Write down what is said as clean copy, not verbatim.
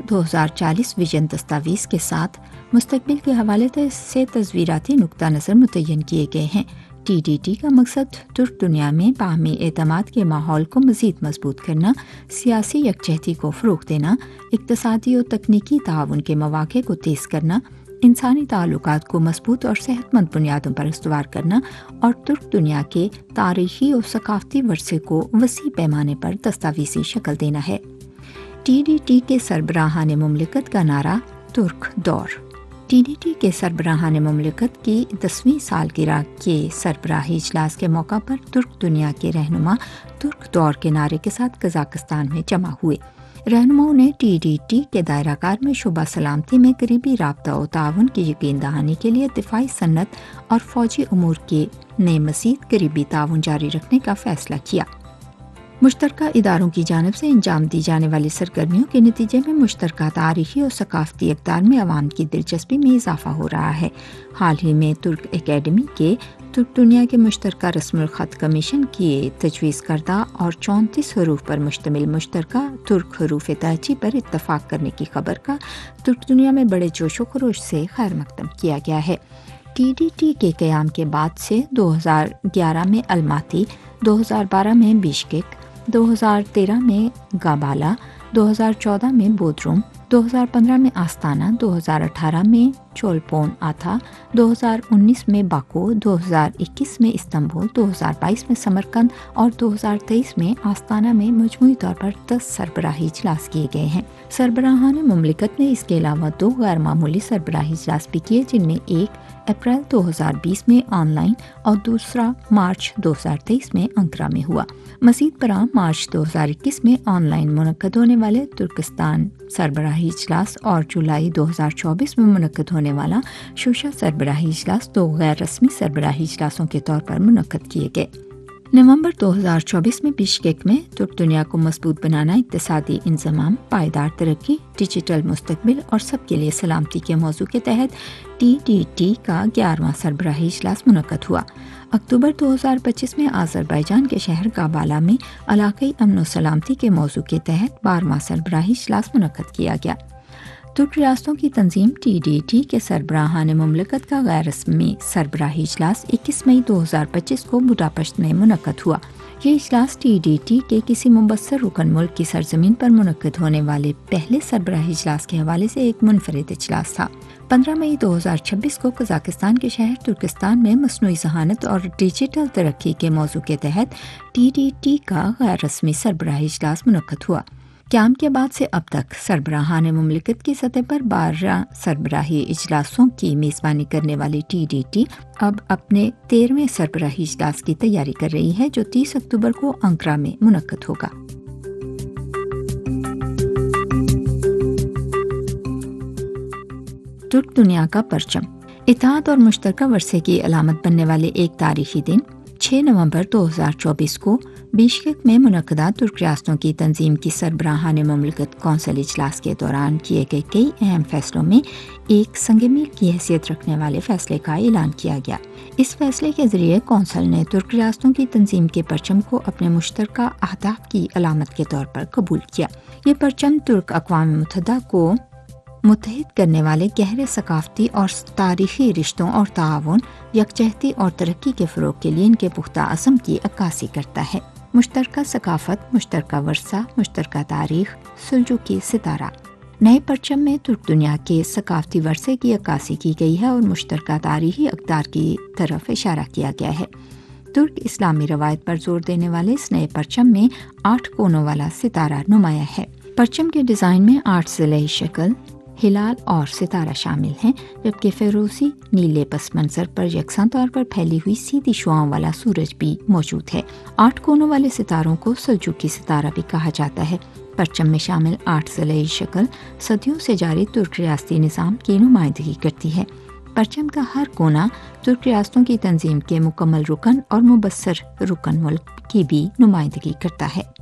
2040 vision دستاویز کے ساتھ مستقبل کے حوالے سے تصویراتی نقطہ نظر متعین کیے گئے ہیں۔ TDT کا مقصد ترک دنیا میں باہمی اعتماد کے ماحول کو مزید مضبوط کرنا، سیاسی یکجہتی کو فروغ دینا، اقتصادی و تکنیکی تعاون کے مواقع کو تیز کرنا، انسانی تعلقات کو مضبوط اور صحت مند بنیادوں پر استوار کرنا اور ترک دنیا کے تاریخی اور ثقافتی ورثے کو وسیع پیمانے پر دستاویزی شکل دینا ہے۔ TDT کے سربراہان مملکت کا نعرہ ترک دور۔ TDT کے سربراہان مملکت کی 10ویں سالگرہ کے سربراہی اجلاس کے موقع پر ترک دنیا کے رہنما ترک دور کے نعرے کے ساتھ قزاقستان میں جمع ہوئے۔ رہنماؤں نے TDT کے دائرہ کار میں شعبہ سلامتی میں قریبی رابطہ و تعاون کی یقین دہانی کے لیے دفاعی صنعت اور فوجی امور کے نئے مزید قریبی تعاون جاری رکھنے کا فیصلہ کیا۔ مشترکہ اداروں کی جانب سے انجام دی جانے والی سرگرمیوں کے نتیجے میں مشترکہ تاریخی اور ثقافتی اقدار میں عوام کی دلچسپی میں اضافہ ہو رہا ہے۔ حال ہی میں ترک اکیڈمی کے ترک دنیا کے مشترکہ رسم الخط کمیشن کی تجویز کردہ اور 34 حروف پر مشتمل مشترکہ ترک حروف تہجی پر اتفاق کرنے کی خبر کا ترک دنیا میں بڑے جوش و خروش سے خیر مقدم کیا گیا ہے۔ TDT کے قیام کے بعد سے 2011 میں الماتی، 2012 میں بیشکک، 2013 میں گابالا، 2014 میں بودروم، 2015 میں آستانہ، 2018 میں چولپون آتھا، 2019 میں باکو، 2021 میں استنبول، 2022 میں سمرقند اور 2023 میں آستانہ میں مجموعی طور پر 10 سربراہی اجلاس کیے گئے ہیں۔ سربراہان مملکت نے اس کے علاوہ 2 غیر معمولی سربراہی اجلاس بھی کیے، جن میں ایک اپریل 2020 میں آن لائن اور دوسرا مارچ 2023 میں انقرہ میں ہوا۔ مزید برآں مارچ 2021 میں آن لائن منعقد ہونے والے ترکستان سربراہی اجلاس اور جولائی 2024 میں منعقد ہونے والا شوشا سربراہی اجلاس 2 غیر رسمی سربراہی اجلاسوں کے طور پر منعقد کیے گئے۔ نومبر 2024 میں بیشکیک میں ترک دنیا کو مضبوط بنانا، اقتصادی انضمام، پائیدار ترقی، ڈیجیٹل مستقبل اور سب کے لیے سلامتی کے موضوع کے تحت TDT کا 11واں سربراہی اجلاس منعقد ہوا۔ اکتوبر 2025 میں آذربائیجان کے شہر کابالا میں علاقائی امن و سلامتی کے موضوع کے تحت 12واں سربراہی اجلاس منعقد کیا گیا۔ ترک ریاستوں کی تنظیم TDT کے سربراہان مملکت کا غیر رسمی سربراہی اجلاس 21 مئی 2025 کو بڈاپشت میں منعقد ہوا۔ یہ اجلاس TDT کے کسی مبصر رکن ملک کی سرزمین پر منعقد ہونے والے پہلے سربراہی اجلاس کے حوالے سے ایک منفرد اجلاس تھا۔ 15 مئی 2026 کو قزاقستان کے شہر ترکستان میں مصنوعی ذہانت اور ڈیجیٹل ترقی کے موضوع کے تحت TDT کا غیر رسمی سربراہی اجلاس منعقد ہوا۔ قیام کے بعد سے اب تک سربراہان مملکت کی سطح پر 12 سربراہی اجلاسوں کی میزبانی کرنے والی TDT اب اپنے 13ویں سربراہی اجلاس کی تیاری کر رہی ہے، جو 30 اکتوبر کو انقرہ میں منعقد ہوگا۔ ترک دنیا کا پرچم، اتحاد اور مشترکہ ورثے کی علامت بننے والے ایک تاریخی دن 6 نومبر 2024 کو بیشکک میں منعقدہ ترک ریاستوں کی تنظیم کی سربراہان مملکت کونسل اجلاس کے دوران کیے گئے کئی اہم فیصلوں میں ایک سنگ میل کی حیثیت رکھنے والے فیصلے کا اعلان کیا گیا۔ اس فیصلے کے ذریعے کونسل نے ترک ریاستوں کی تنظیم کے پرچم کو اپنے مشترکہ اہداف کی علامت کے طور پر قبول کیا۔ یہ پرچم ترک اقوام متحدہ کو متحد کرنے والے گہرے ثقافتی اور تاریخی رشتوں اور تعاون، یکجہتی اور ترقی کے فروغ کے لیے ان کے پختہ عزم کی عکاسی کرتا ہے۔ مشترکہ ثقافت، مشترکہ ورثہ، مشترکہ تاریخ، سلجوقی ستارہ۔ نئے پرچم میں ترک دنیا کے ثقافتی ورثے کی عکاسی کی گئی ہے اور مشترکہ تاریخی اقدار کی طرف اشارہ کیا گیا ہے۔ ترک اسلامی روایت پر زور دینے والے اس نئے پرچم میں 8 کونوں والا ستارہ نمایاں ہے۔ پرچم کے ڈیزائن میں 8 ضلعی شکل، ہلال اور ستارہ شامل ہیں، جبکہ فیروزی نیلے پس منظر پر یکساں طور پر پھیلی ہوئی سیدھی شعاعوں والا سورج بھی موجود ہے۔ 8 کونوں والے ستاروں کو سلجوقی ستارہ بھی کہا جاتا ہے۔ پرچم میں شامل 8 ضلعی شکل صدیوں سے جاری ترک ریاستی نظام کی نمائندگی کرتی ہے۔ پرچم کا ہر کونا ترک ریاستوں کی تنظیم کے مکمل رکن اور مبصر رکن ملک کی بھی نمائندگی کرتا ہے۔